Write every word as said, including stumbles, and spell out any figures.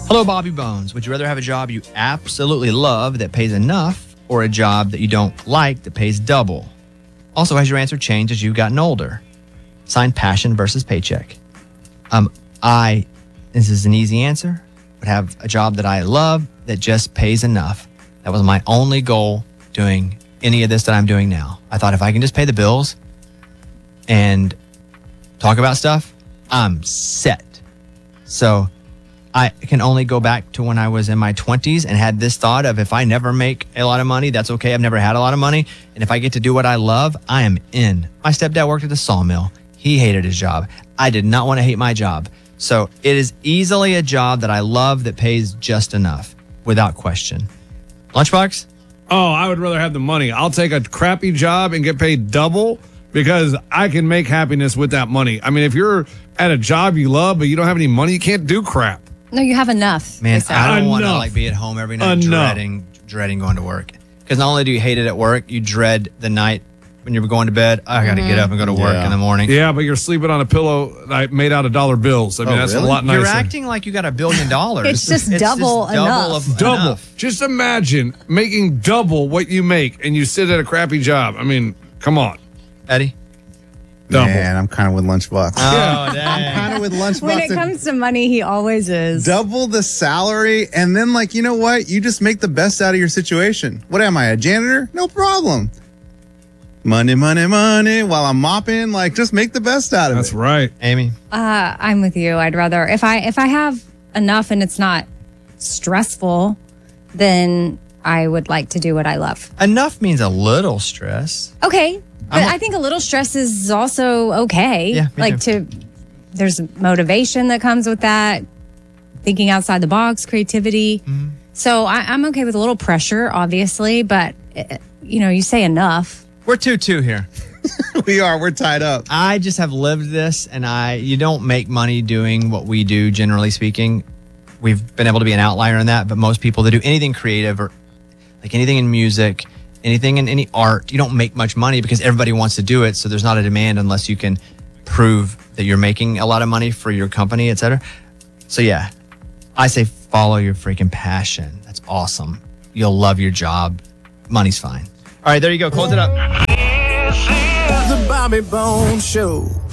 Hello, Bobby Bones. Would you rather have a job you absolutely love that pays enough or a job that you don't like that pays double? Also, has your answer changed as you've gotten older? Signed, passion versus paycheck. Um, I, this is an easy answer, would have a job that I love that just pays enough. That was my only goal doing any of this that I'm doing now. I thought if I can just pay the bills and talk about stuff, I'm set. So I can only go back to when I was in my twenties and had this thought of if I never make a lot of money, that's okay. I've never had a lot of money. And if I get to do what I love, I am in. My stepdad worked at a sawmill. He hated his job. I did not want to hate my job. So it is easily a job that I love that pays just enough, without question. Lunchbox? Oh, I would rather have the money. I'll take a crappy job and get paid double because I can make happiness with that money. I mean, if you're at a job you love but you don't have any money, you can't do crap. No, you have enough. Man, Lisa. I don't want to Enough. like be at home every night Enough. dreading dreading going to work. Because not only do you hate it at work, you dread the night when you're going to bed. I got to get up and go to work Yeah. in the morning. Yeah, but you're sleeping on a pillow like, made out of dollar bills. I mean, Oh, that's really? a lot nicer. You're acting like you got a billion dollars. It's just double enough. of Double. enough. Just imagine making double what you make and you sit at a crappy job. I mean, come on. Eddie? Double. Man, I'm kind of with Lunchbox. Oh, dang. kind of with Lunchbox. When it comes to money, he always is. Double the salary, and then, like, you know what? You just make the best out of your situation. What am I, a janitor? No problem. Money, money, money. While I'm mopping, like, just make the best out of That's it. right. Amy? Uh, I'm with you. I'd rather if I if I have enough and it's not stressful, then I would like to do what I love. Enough means a little stress. Okay, but I'm a- I think a little stress is also okay. Yeah, me like too. to there's motivation that comes with that, thinking outside the box, creativity. Mm-hmm. So I, I'm okay with a little pressure, obviously, but uh, you know, you say enough. We're two two here. We are. We're tied up. I just have lived this, and I you don't make money doing what we do, generally speaking. We've been able to be an outlier in that, but most people that do anything creative or like anything in music, anything in any art, you don't make much money because everybody wants to do it. So there's not a demand unless you can prove that you're making a lot of money for your company, et cetera. So yeah, I say follow your freaking passion. That's awesome. You'll love your job. Money's fine. All right, there you go. Close it up. The Bobby Bones Show.